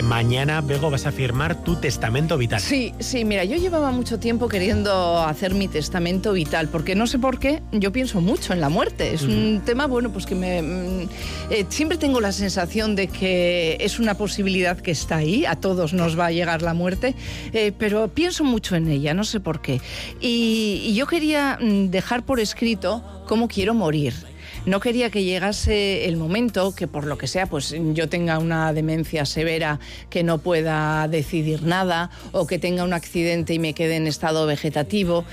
mañana, Bego, vas a firmar tu testamento vital. Sí, mira, yo llevaba mucho tiempo queriendo hacer mi testamento vital, porque no sé por qué, yo pienso mucho en la muerte. Es un tema, bueno, pues que siempre tengo la sensación de que es una posibilidad que está ahí, a todos nos va a llegar la muerte, pero pienso mucho en ella, no sé por qué. Y yo quería dejar por escrito cómo quiero morir. No quería que llegase el momento que, por lo que sea, pues yo tenga una demencia severa, que no pueda decidir nada, o que tenga un accidente y me quede en estado vegetativo,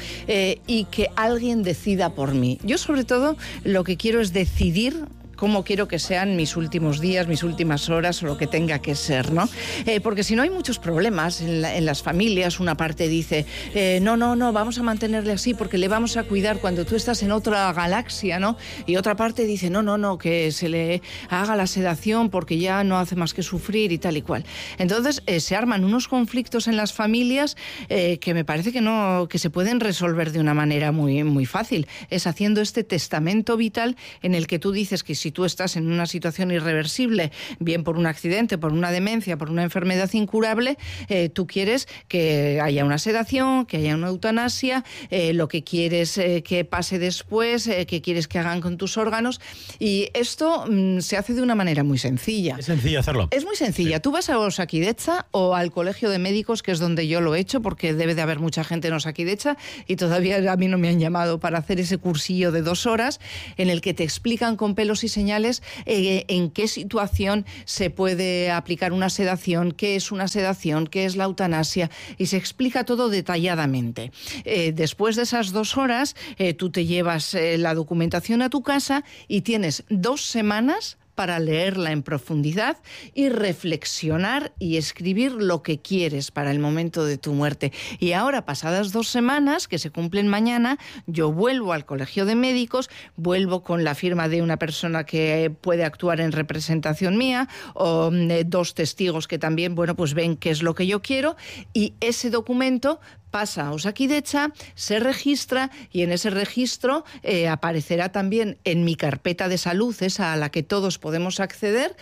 y que alguien decida por mí. Yo, sobre todo, lo que quiero es decidir cómo quiero que sean mis últimos días, mis últimas horas o lo que tenga que ser, ¿no? Porque si no hay muchos problemas en las familias. Una parte dice, no, vamos a mantenerle así porque le vamos a cuidar cuando tú estás en otra galaxia, ¿no? Y otra parte dice, no, que se le haga la sedación porque ya no hace más que sufrir y tal y cual. Entonces se arman unos conflictos en las familias que me parece que se pueden resolver de una manera muy, muy fácil. Es haciendo este testamento vital en el que tú dices que si tú estás en una situación irreversible, bien por un accidente, por una demencia, por una enfermedad incurable, tú quieres que haya una sedación, que haya una eutanasia, lo que quieres que pase después, que quieres que hagan con tus órganos, y esto se hace de una manera muy sencilla. Es sencillo hacerlo. Es muy sencilla. Sí. Tú vas a Osakidetza o al Colegio de Médicos, que es donde yo lo he hecho, porque debe de haber mucha gente en Osakidetza, y todavía a mí no me han llamado para hacer ese cursillo de 2 horas en el que te explican con pelos y señales en qué situación se puede aplicar una sedación, qué es una sedación, qué es la eutanasia, y se explica todo detalladamente. Después de esas 2 horas, tú te llevas la documentación a tu casa y tienes 2 semanas para leerla en profundidad y reflexionar y escribir lo que quieres para el momento de tu muerte. Y ahora, pasadas 2 semanas, que se cumplen mañana, yo vuelvo al Colegio de Médicos, vuelvo con la firma de una persona que puede actuar en representación mía, o 2 testigos que también, bueno, pues ven qué es lo que yo quiero, y ese documento pasa a Osakidetza, se registra, y en ese registro aparecerá también en mi carpeta de salud, esa a la que todos podemos acceder,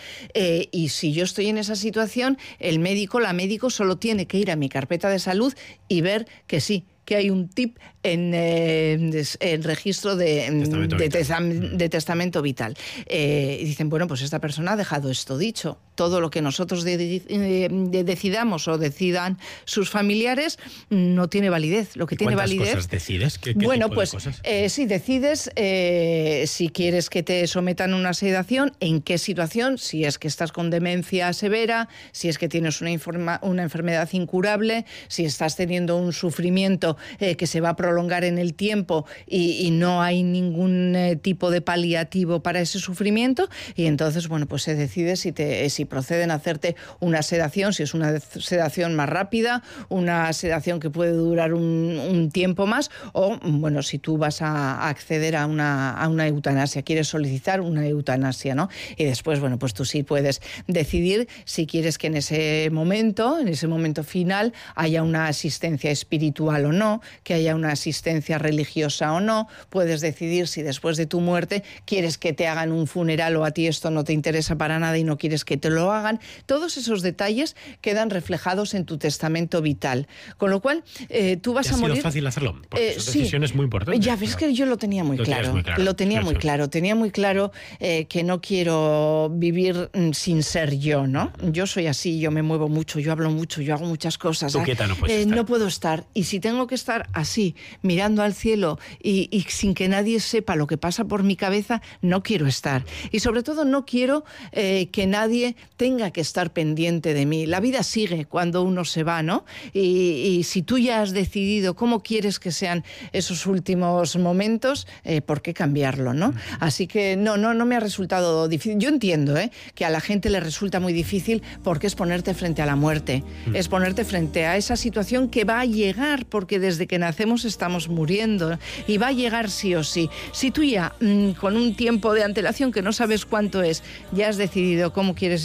y si yo estoy en esa situación, la médico solo tiene que ir a mi carpeta de salud y ver que sí, que hay un tip en registro de testamento vital. Y dicen, bueno, pues esta persona ha dejado esto dicho. Todo lo que nosotros decidamos o decidan sus familiares no tiene validez. Lo que tiene validez... ¿Cuántas cosas decides? ¿Qué bueno, tipo pues de cosas? Sí, decides si quieres que te sometan a una sedación, en qué situación, si es que estás con demencia severa, si es que tienes una enfermedad incurable, si estás teniendo un sufrimiento que se va a prolongar en el tiempo y no hay ningún tipo de paliativo para ese sufrimiento, y entonces, bueno, pues se decide si proceden a hacerte una sedación, si es una sedación más rápida, una sedación que puede durar un tiempo más, o, bueno, si tú vas a acceder a una eutanasia, quieres solicitar una eutanasia, ¿no? Y después, bueno, pues tú sí puedes decidir si quieres que en ese momento final, haya una asistencia espiritual o no, que haya una asistencia religiosa o no. Puedes decidir si después de tu muerte quieres que te hagan un funeral, o a ti esto no te interesa para nada y no quieres que te lo hagan. Todos esos detalles quedan reflejados en tu testamento vital. Con lo cual, tú vas a morir... ¿Ha sido fácil hacerlo? Porque son decisiones muy importantes. Ya ves que yo lo tenía muy claro. Lo tenía muy claro. Tenía muy claro que no quiero vivir sin ser yo, ¿no? Yo soy así, yo me muevo mucho, yo hablo mucho, yo hago muchas cosas. ¿Tú quieta no puedes estar? No puedo estar. Y si tengo que estar así, mirando al cielo y sin que nadie sepa lo que pasa por mi cabeza, no quiero estar. Y sobre todo no quiero que nadie tenga que estar pendiente de mí. La vida sigue cuando uno se va, ¿no? Y si tú ya has decidido cómo quieres que sean esos últimos momentos, ¿por qué cambiarlo, no? Así que no me ha resultado difícil. Yo entiendo que a la gente le resulta muy difícil, porque es ponerte frente a la muerte, es ponerte frente a esa situación que va a llegar, porque desde que nacemos estamos muriendo y va a llegar sí o sí. Si tú ya con un tiempo de antelación que no sabes cuánto es, ya has decidido cómo quieres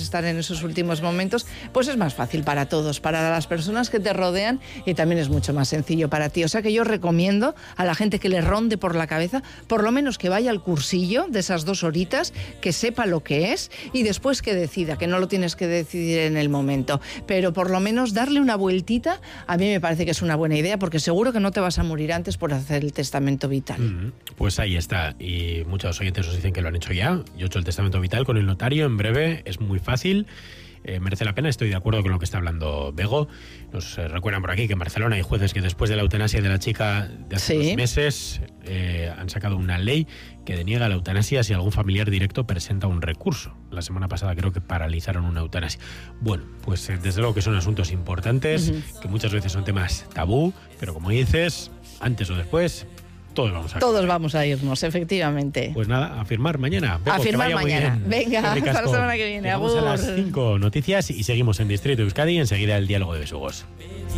estar en esos últimos momentos, pues es más fácil para todos, para las personas que te rodean, y también es mucho más sencillo para ti. O sea que yo recomiendo a la gente que le ronde por la cabeza, por lo menos que vaya al cursillo de esas 2 horitas, que sepa lo que es y después que decida, que no lo tienes que decidir en el momento, pero por lo menos darle una vueltita, a mí me parece que es una buena idea, porque seguro que no te vas a morir antes por hacer el testamento vital. Pues ahí está, y muchos oyentes os dicen que lo han hecho ya. Yo he hecho el testamento vital con el notario en breve, es muy fácil. Merece la pena, estoy de acuerdo con lo que está hablando Bego. Nos recuerdan por aquí que en Barcelona hay jueces que después de la eutanasia de la chica de hace 2 meses han sacado una ley que deniega la eutanasia si algún familiar directo presenta un recurso. La semana pasada creo que paralizaron una eutanasia. Bueno, pues desde luego que son asuntos importantes, que muchas veces son temas tabú, pero como dices, antes o después todos vamos a irnos, efectivamente. Pues nada, a firmar mañana. Bego, a firmar mañana. Venga, hasta la semana que viene. Vamos a las 5 noticias y seguimos en Distrito Euskadi, enseguida el diálogo de besugos.